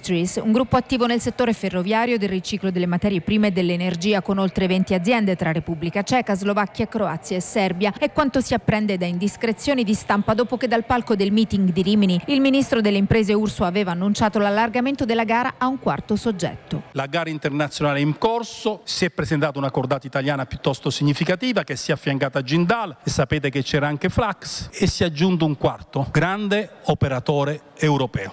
Industries, un gruppo attivo nel settore ferroviario, del riciclo delle materie prime e dell'energia, con oltre 20 aziende tra Repubblica Ceca, Slovacchia, Croazia e Serbia. È quanto si apprende da indiscrezioni di stampa dopo che dal palco del meeting di Rimini il ministro delle imprese Urso aveva annunciato l'allargamento della gara a un quarto soggetto. La gara internazionale è in corso, si è presentata una cordata italiana piuttosto significativa che si è affiancata a Jindal, e sapete che c'era anche Flax, e si è aggiunto un quarto grande operatore europeo.